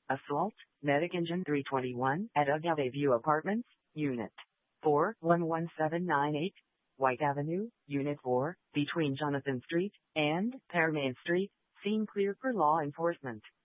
Assault, Medic Engine 321 at Agave View Apartments, Unit 4, 11798, White Avenue, Unit 4, between Jonathan Street and Pearmain Street. Scene clear for law enforcement.